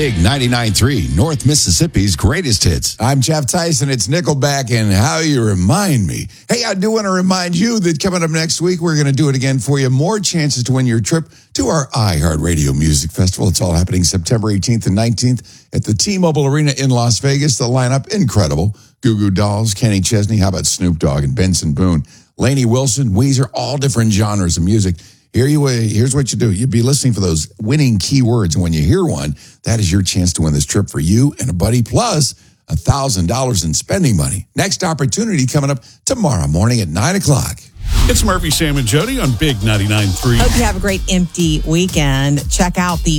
Big 99.3, North Mississippi's greatest hits. I'm Jeff Tyson. It's Nickelback and How You Remind Me. Hey, I do want to remind you that coming up next week, we're going to do it again for you. More chances to win your trip to our iHeartRadio Music Festival. It's all happening September 18th and 19th at the T-Mobile Arena in Las Vegas. The lineup, incredible. Goo Goo Dolls, Kenny Chesney, how about Snoop Dogg and Benson Boone, Lainey Wilson, Weezer, all different genres of music. Here's what you do. You'd be listening for those winning keywords. And when you hear one, that is your chance to win this trip for you and a buddy, plus $1,000 in spending money. Next opportunity coming up tomorrow morning at 9 o'clock. It's Murphy, Sam, and Jody on Big 99.3. Hope you have a great empty weekend. Check out the